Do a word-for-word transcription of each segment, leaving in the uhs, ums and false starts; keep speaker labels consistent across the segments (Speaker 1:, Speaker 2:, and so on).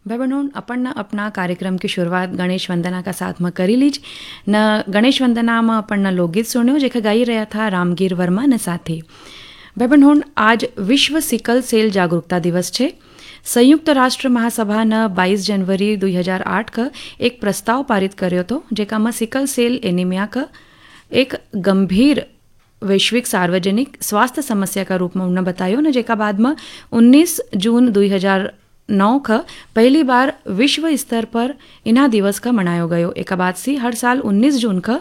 Speaker 1: भाई बहनों, अपन न अपना कार्यक्रम की शुरुआत गणेश वंदना का साथ में करी लीज न। गणेश वंदना में अपन न लोकगीत सुन्यो जेका गाई रहा था रामगीर वर्मा न साथी। भाई बहनों, आज विश्व सिकल सेल जागरूकता दिवस है। संयुक्त राष्ट्र महासभा ने बाईस जनवरी दो हज़ार आठ का एक प्रस्ताव पारित कर्यो तो जेका में सिकल सेल एनीमिया का एक गंभीर वैश्विक सार्वजनिक स्वास्थ्य समस्या का रूप में उन्हें बतायो न, जेका बाद में उन्नीस जून दो हज़ार नौ का पहली बार विश्व स्तर पर इना दिवस का मनायो गयो। एक बाद से हर साल उन्नीस जून का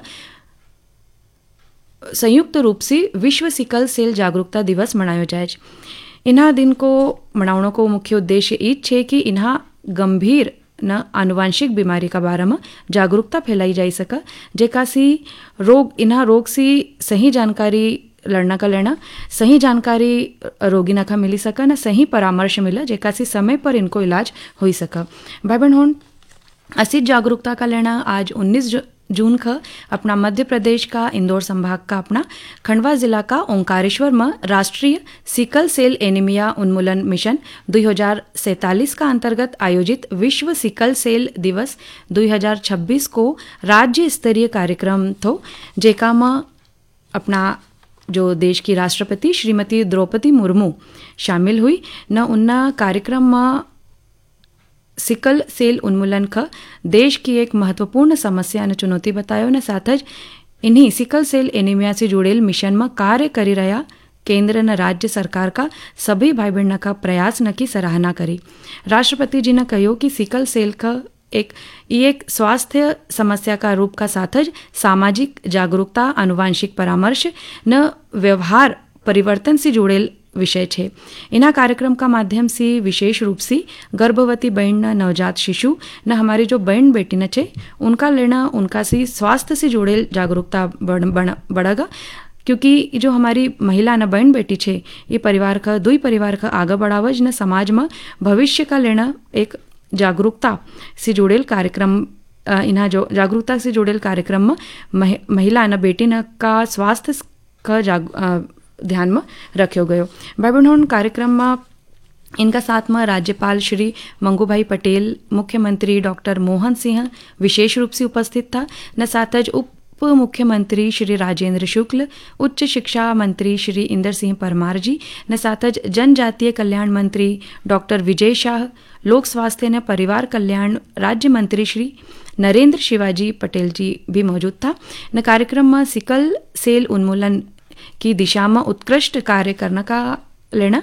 Speaker 1: संयुक्त रूप से विश्व सिकल सेल जागरूकता दिवस मनायो जाए। इना दिन को मनावण को मुख्य उद्देश्य ई है कि इन्हा गंभीर न आनुवांशिक बीमारी का बारे में जागरूकता फैलाई जा सके, जेका सी रोग इन्हा रोग से सही जानकारी लड़ना का लेना, सही जानकारी रोगी ना का मिली सका ना, सही परामर्श मिला जेका से समय पर इनको इलाज हो सका। भाई बहनों, असी जागरूकता का लेना आज उन्नीस जून का अपना मध्य प्रदेश का इंदौर संभाग का अपना खंडवा जिला का ओंकारेश्वर में राष्ट्रीय सिकल सेल एनीमिया उन्मूलन मिशन दो हज़ार सैंतालीस का अंतर्गत आयोजित विश्व सिकल सेल दिवस दो हज़ार छब्बीस को राज्य स्तरीय कार्यक्रम थो, जेका में अपना जो देश की राष्ट्रपति श्रीमती द्रौपदी मुर्मू शामिल हुई न। उन्ना कार्यक्रम में सिकल सेल उन्मूलन का देश की एक महत्वपूर्ण समस्या ने चुनौती बतायो न, साथ ज इन्हीं सिकल सेल एनीमिया से जुड़ेल मिशन में कार्य करी रहा केंद्र न राज्य सरकार का सभी भाई बहन का प्रयास न की सराहना करी। राष्ट्रपति जी ने कहो कि सिकल सेल का एक ये एक स्वास्थ्य समस्या का रूप का साथ ज सामाजिक जागरूकता, आनुवांशिक परामर्श न व्यवहार परिवर्तन से जुड़ेल विषय है। इना कार्यक्रम का माध्यम से विशेष रूप से गर्भवती बहन न, नवजात शिशु न, हमारी जो बहन बेटी न छे उनका लेना, उनका से स्वास्थ्य से जुड़ेल जागरूकता बढ़, बढ़, बढ़ेगा, क्योंकि जो हमारी महिला न बहन बेटी छे ये परिवार का दुई परिवार का आगे बढ़ावज न समाज में भविष्य का लेना एक जागरूकता से जुड़ेल कार्यक्रम इन्हा जो जागरूकता से जुड़ेल कार्यक्रम में मह, महिला न बेटी न का स्वास्थ्य का जाग ध्यान में रखो गयो। भाई बहनों, कार्यक्रम में इनका साथ में राज्यपाल श्री मंगूभाई पटेल, मुख्यमंत्री डॉक्टर मोहन सिंह विशेष रूप से उपस्थित था न, साथ ज उप मुख्यमंत्री श्री राजेंद्र शुक्ल, उच्च शिक्षा मंत्री श्री इंदर सिंह परमार जी न, साथ ज जनजातीय कल्याण मंत्री डॉक्टर विजय शाह, लोक स्वास्थ्य न परिवार कल्याण राज्य मंत्री श्री नरेंद्र शिवाजी पटेल जी भी मौजूद था न। कार्यक्रम में सिकल सेल उन्मूलन की दिशा में उत्कृष्ट कार्य करने का लेना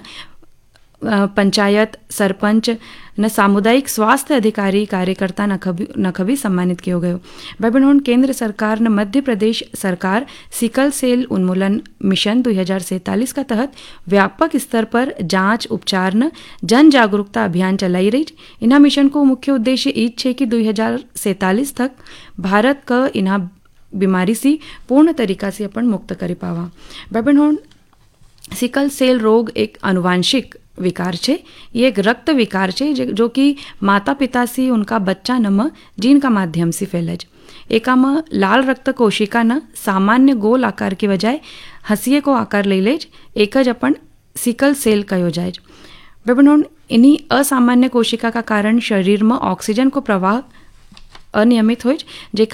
Speaker 1: पंचायत, सरपंच न, सामुदायिक स्वास्थ्य अधिकारी, कार्यकर्ता नखबी नखबी सम्मानित किया गयो। भाई बहनों, केंद्र सरकार न मध्य प्रदेश सरकार सिकल सेल उन्मूलन मिशन दो हज़ार सैंतालीस का तहत व्यापक स्तर पर जांच, उपचार न जन जागरूकता अभियान चलाई रही। इन्हा मिशन को मुख्य उद्देश्य ई है कि दो हज़ार सैंतालीस तक भारत का इन्हा बीमारी से पूर्ण तरीका से अपन मुक्त करी पावा। भाई बहनों, सिकल सेल रोग एक आनुवांशिक विकार है। ये एक रक्त विकार है जो कि माता पिता से उनका बच्चा नम जीन का माध्यम से फैलज। एका में लाल रक्त कोशिका न सामान्य गोल आकार के बजाय हंसिए को आकार ले लेज, एक ज अपन सिकल सेल कहो जाए। बहनों, इन्हीं असामान्य कोशिका का कारण शरीर में ऑक्सीजन को प्रवाह अनियमित हो,